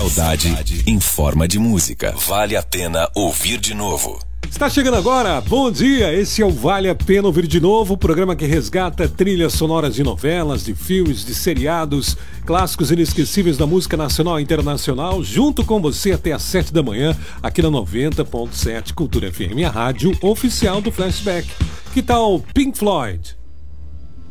saudade em forma de música. Vale a pena ouvir de novo. Está chegando agora, bom dia, esse é o Vale a Pena Ouvir de Novo, o programa que resgata trilhas sonoras de novelas, de filmes, de seriados, clássicos inesquecíveis da música nacional e internacional, junto com você até às 7 da manhã, aqui na 90.7 Cultura FM, a rádio oficial do Flashback. Que tal Pink Floyd?